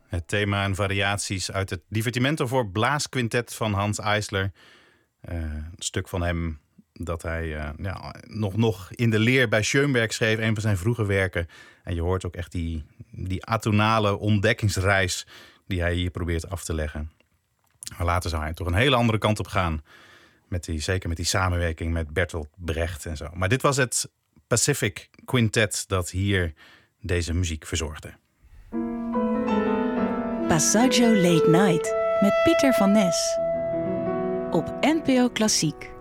Het thema en variaties uit het Divertimento voor Blaasquintet van Hans Eisler. Een stuk van hem dat hij nog in de leer bij Schoenberg schreef. Een van zijn vroege werken. En je hoort ook echt die atonale ontdekkingsreis die hij hier probeert af te leggen. Maar later zou hij toch een hele andere kant op gaan. Zeker met die samenwerking met Bertolt Brecht en zo. Maar dit was het Pacific Quintet dat hier deze muziek verzorgde. Passaggio Late Night met Pieter van Nes op NPO Klassiek.